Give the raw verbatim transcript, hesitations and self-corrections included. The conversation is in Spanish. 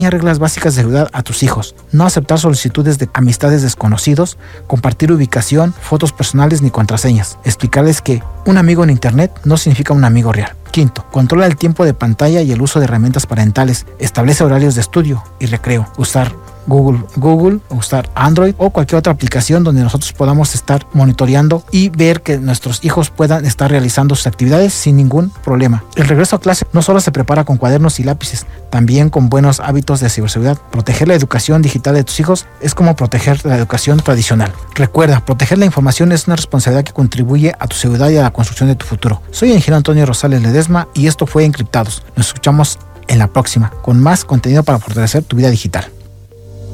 reglas básicas de seguridad a tus hijos. No aceptar solicitudes de amistades desconocidos, compartir ubicación, fotos personales ni contraseñas. Explicarles que un amigo en internet no significa un amigo real. Quinto, controla el tiempo de pantalla y el uso de herramientas parentales. Establece horarios de estudio y recreo. Usar Google, Google, usar Android o cualquier otra aplicación donde nosotros podamos estar monitoreando y ver que nuestros hijos puedan estar realizando sus actividades sin ningún problema. El regreso a clase no solo se prepara con cuadernos y lápices, también con buenos hábitos de ciberseguridad. Proteger la educación digital de tus hijos es como proteger la educación tradicional. Recuerda, proteger la información es una responsabilidad que contribuye a tu seguridad y a la construcción de tu futuro. Soy el ingeniero Antonio Rosales Ledesma y esto fue Encriptados. Nos escuchamos en la próxima con más contenido para fortalecer tu vida digital.